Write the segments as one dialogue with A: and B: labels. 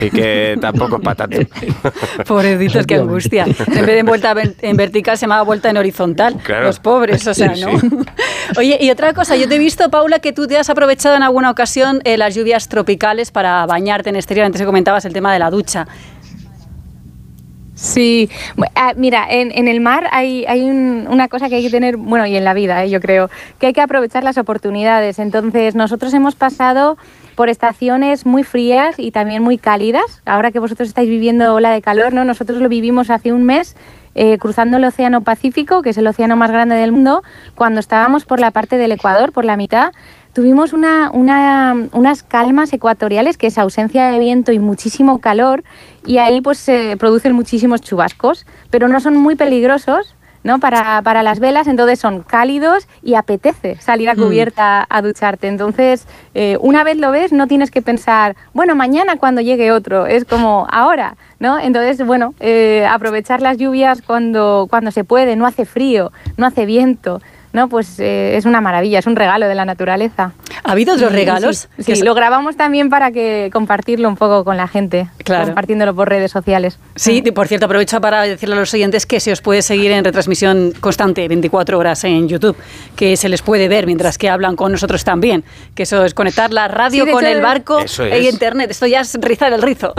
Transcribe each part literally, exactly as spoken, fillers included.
A: Y que tampoco es para tanto.
B: Pobrecitos, qué angustia. En vez de en vuelta en vertical se llama vuelta en horizontal. Claro. Los pobres, o sea, ¿no? Sí. Oye, y otra cosa, yo te he visto, Paula, que tú te has aprovechado en alguna ocasión eh, las lluvias tropicales para bañarte en exterior. Antes que comentabas el tema de la ducha.
C: Sí, ah, mira, en, en el mar hay, hay un, una cosa que hay que tener, bueno, y en la vida, eh, yo creo, que hay que aprovechar las oportunidades. Entonces, nosotros hemos pasado por estaciones muy frías y también muy cálidas. Ahora que vosotros estáis viviendo ola de calor, ¿no? Nosotros lo vivimos hace un mes eh, cruzando el Océano Pacífico, que es el océano más grande del mundo, cuando estábamos por la parte del Ecuador, por la mitad. Tuvimos una, una, unas calmas ecuatoriales, que es ausencia de viento y muchísimo calor, y ahí pues se producen muchísimos chubascos, pero no son muy peligrosos, ¿no? Para, para las velas, entonces son cálidos y apetece salir a cubierta a ducharte. Entonces, eh, una vez lo ves, no tienes que pensar, bueno, mañana cuando llegue otro, es como ahora, ¿no? Entonces, bueno, eh, aprovechar las lluvias cuando, cuando se puede, no hace frío, no hace viento, ¿no? Pues eh, es una maravilla, es un regalo de la naturaleza.
B: ¿Ha habido otros regalos?
C: Sí, sí, sí, lo grabamos también para que compartirlo un poco con la gente, claro, compartiéndolo por redes sociales.
B: Sí, por cierto, aprovecho para decirle a los oyentes que se os puede seguir en retransmisión constante, veinticuatro horas en YouTube, que se les puede ver mientras que hablan con nosotros también, que eso es conectar la radio sí, con el barco e internet, esto ya es rizar el rizo.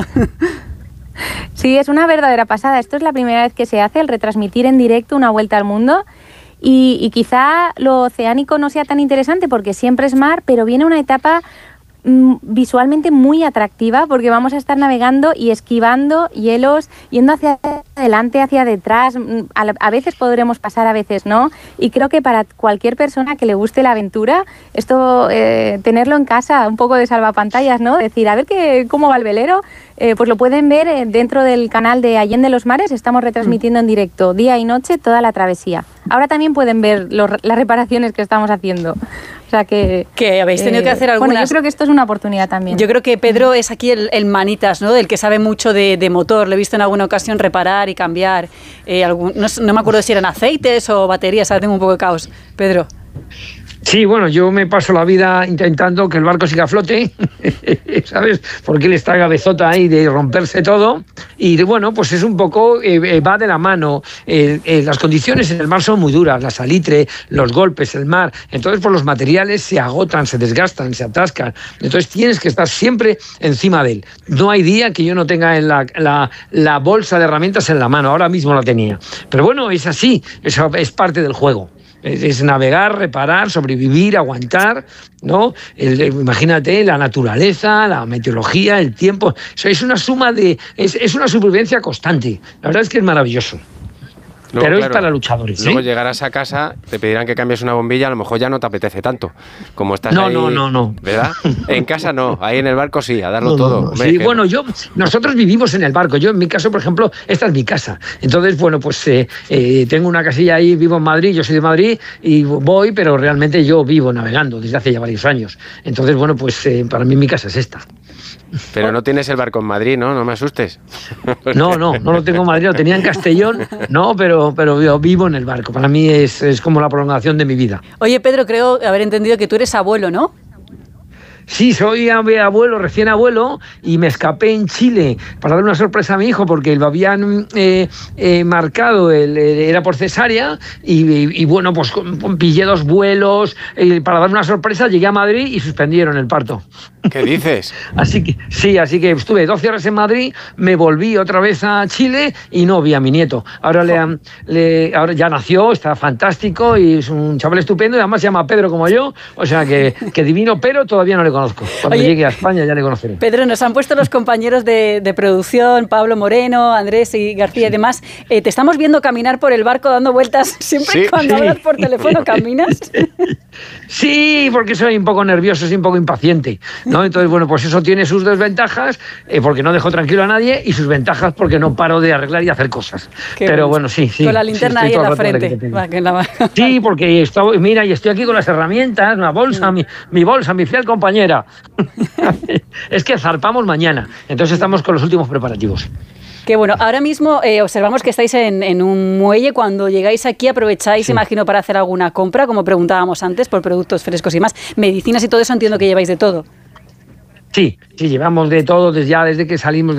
C: Sí, es una verdadera pasada, esto es la primera vez que se hace, el retransmitir en directo una vuelta al mundo. Y, y quizá lo oceánico no sea tan interesante porque siempre es mar, pero viene una etapa mm, visualmente muy atractiva porque vamos a estar navegando y esquivando hielos, yendo hacia adelante, hacia detrás. A, a veces podremos pasar, a veces no. Y creo que para cualquier persona que le guste la aventura, esto, eh, tenerlo en casa, un poco de salvapantallas, ¿no? Decir, a ver qué, cómo va el velero. Eh, pues lo pueden ver eh, dentro del canal de Allende los Mares, estamos retransmitiendo en directo día y noche toda la travesía. Ahora también pueden ver los, las reparaciones que estamos haciendo. O sea que...
B: Que habéis tenido eh, que hacer algunas...
C: Bueno, yo creo que esto es una oportunidad también.
B: Yo creo que Pedro es aquí el, el manitas, ¿no? Del que sabe mucho de, de motor. Lo he visto en alguna ocasión reparar y cambiar. Eh, algún, no, no me acuerdo si eran aceites o baterías, ahora tengo un poco de caos. Pedro.
D: Sí, bueno, yo me paso la vida intentando que el barco siga a flote, ¿sabes? Porque él está cabezota ahí de romperse todo y bueno, pues es un poco, eh, va de la mano. Eh, eh, las condiciones en el mar son muy duras, la salitre, los golpes, el mar. Entonces, pues los materiales se agotan, se desgastan, se atascan. Entonces tienes que estar siempre encima de él. No hay día que yo no tenga en la, la, la bolsa de herramientas en la mano. Ahora mismo la tenía. Pero bueno, es así, es, es parte del juego. Es navegar, reparar, sobrevivir, aguantar, ¿no? El, imagínate la naturaleza, la meteorología, el tiempo. Eso es una suma de... Es, es una supervivencia constante. La verdad es que es maravilloso. Luego, pero claro, es para luchadores.
A: Luego
D: ¿eh?
A: llegarás a casa, te pedirán que cambies una bombilla, a lo mejor ya no te apetece tanto. Como estás
D: no,
A: ahí.
D: No, no, no.
A: ¿Verdad? En casa no, ahí en el barco sí, a darlo
D: no,
A: todo.
D: No, no.
A: Hombre,
D: sí,
A: que...
D: bueno, yo, nosotros vivimos en el barco. Yo, en mi caso, por ejemplo, esta es mi casa. Entonces, bueno, pues eh, eh, tengo una casilla ahí, vivo en Madrid, yo soy de Madrid y voy, pero realmente yo vivo navegando desde hace ya varios años. Entonces, bueno, pues eh, para mí mi casa es esta.
A: Pero no tienes el barco en Madrid, ¿no? No me asustes.
D: No, no, no lo tengo en Madrid, lo tenía en Castellón, no, pero, pero yo vivo en el barco. Para mí es, es como la prolongación de mi vida.
B: Oye, Pedro, creo haber entendido que tú eres abuelo, ¿no?
D: Sí, soy abuelo, recién abuelo, y me escapé en Chile para dar una sorpresa a mi hijo porque lo habían eh, eh, marcado, el, era por cesárea, y, y, y bueno, pues pillé dos vuelos eh, para dar una sorpresa, llegué a Madrid y suspendieron el parto.
A: ¿Qué dices?
D: Así que sí, así que estuve doce horas en Madrid, me volví otra vez a Chile y no vi a mi nieto. Ahora, le, le, ahora ya nació, está fantástico y es un chaval estupendo y además se llama Pedro como yo, o sea que, que divino, pero todavía no le conozco. Cuando Oye, llegue a España ya le conoceré.
B: Pedro, nos han puesto los compañeros de, de producción, Pablo Moreno, Andrés y García y demás. Eh, te estamos viendo caminar por el barco dando vueltas. Siempre sí, cuando sí. hablas por teléfono caminas.
D: Sí, porque soy un poco nervioso, soy un poco impaciente, ¿no? Entonces, bueno, pues eso tiene sus desventajas, eh, porque no dejo tranquilo a nadie, y sus ventajas porque no paro de arreglar y hacer cosas. Qué Pero bueno, sí, sí.
B: Con la linterna sí, ahí en la frente. Va, que la...
D: Sí, porque estoy, mira, y estoy aquí con las herramientas, una bolsa, sí. mi, mi bolsa, mi fiel compañera. Es que zarpamos mañana, entonces estamos con los últimos preparativos.
B: Qué bueno, ahora mismo eh, observamos que estáis en, en un muelle. Cuando llegáis aquí aprovecháis, sí. imagino, para hacer alguna compra, como preguntábamos antes, por productos frescos y más. Medicinas y todo eso, entiendo que lleváis de todo.
D: Sí, sí, llevamos de todo desde ya desde que salimos de